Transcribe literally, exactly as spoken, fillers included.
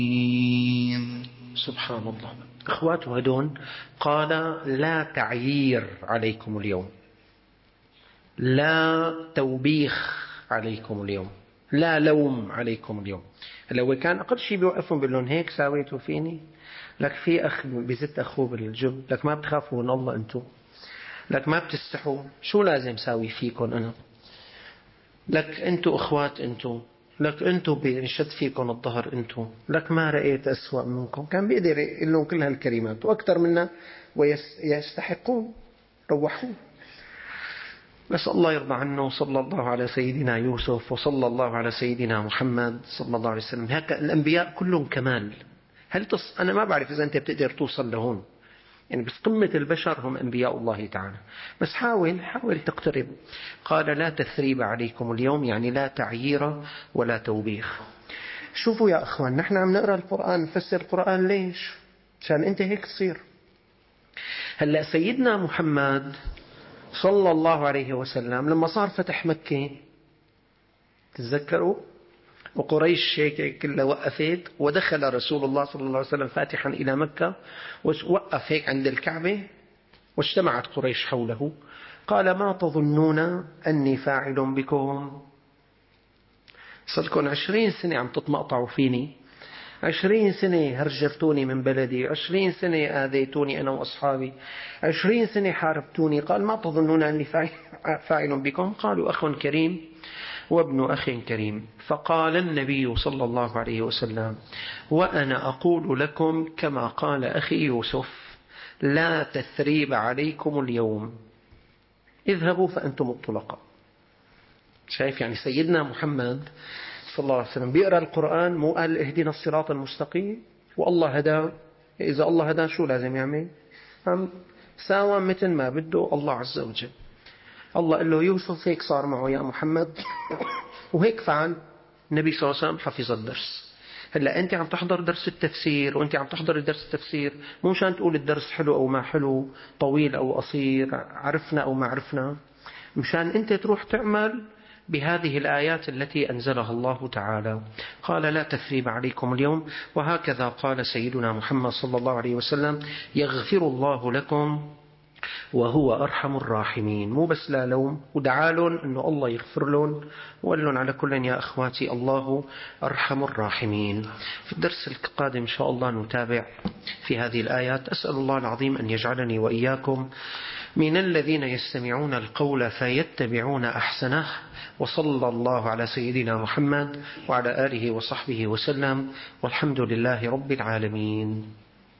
سبحان الله. إخواته هدون قال لا تعيير عليكم اليوم، لا توبيخ عليكم اليوم، لا لوم عليكم اليوم. لو كان أقل شيء بيوقفهم بيقول لهم هيك ساويتوا فيني، لك في أخ بزت أخوه بالجب، لك ما بتخافوا من الله أنتم، لك ما بتستحوا، شو لازم ساوي فيكم أنا، لك أنتم أخوات أنتم، لك أنتم بنشد فيكم الظهر أنتم، لك ما رأيت أسوأ منكم. كان بيقدر يقول لهم كل هالكلمات وأكثر منا ويستحقون، روحوه. نسأل الله يرضى عنه. صلى الله على سيدنا يوسف وصلى الله على سيدنا محمد صلى الله عليه وسلم. هكذا الأنبياء كلهم كمال. هل تص... أنا ما بعرف إذا أنت بتقدر توصل لهون، يعني بس قمة البشر هم أنبياء الله تعالى، بس حاول حاول تقترب. قال لا تثريب عليكم اليوم، يعني لا تعيير ولا توبيخ. شوفوا يا أخوان، نحن عم نقرأ القرآن، نفسر القرآن ليش؟ عشان أنت هيك تصير. هلأ سيدنا محمد صلى الله عليه وسلم لما صار فتح مكة، تتذكروا، وقريش هيك كلها وقفت، ودخل رسول الله صلى الله عليه وسلم فاتحا إلى مكة، ووقف هيك عند الكعبة، واجتمعت قريش حوله. قال ما تظنون أني فاعل بكم؟ صلكم عشرين سنة عم تتمقطعوا فيني، عشرين سنة هرجرتوني من بلدي، عشرين سنة آذيتوني أنا وأصحابي، عشرين سنة حاربتوني. قال ما تظنون أني فاعل بكم؟ قالوا أخ كريم وابن أخ كريم. فقال النبي صلى الله عليه وسلم وأنا أقول لكم كما قال أخي يوسف لا تثريب عليكم اليوم، اذهبوا فأنتم الطلقاء. شايف يعني سيدنا محمد صلى الله عليه وسلم بيقرأ القرآن، مو قال اهدنا الصراط المستقيم والله هدى؟ إذا الله هدى شو لازم يعمل؟ ساوى مثل ما بده الله عز وجل. الله قال له يوسف هيك صار معه يا محمد وهيك فعل. النبي صلى الله عليه وسلم حفظ الدرس. هلا أنت عم تحضر درس التفسير، وأنت عم تحضر درس التفسير مو مشان تقول الدرس حلو أو ما حلو، طويل أو قصير، عرفنا أو ما عرفنا، مشان أنت تروح تعمل بهذه الآيات التي أنزلها الله تعالى. قال لا تثريب عليكم اليوم. وهكذا قال سيدنا محمد صلى الله عليه وسلم يغفر الله لكم وهو أرحم الراحمين. مو بس لا لوم، ودعالهم أنه الله يغفر لهم، وقال لهم على كل يا أخواتي الله أرحم الراحمين. في الدرس القادم إن شاء الله نتابع في هذه الآيات. أسأل الله العظيم أن يجعلني وإياكم من الذين يستمعون القول فيتبعون أحسنه. وصلى الله على سيدنا محمد وعلى آله وصحبه وسلم، والحمد لله رب العالمين.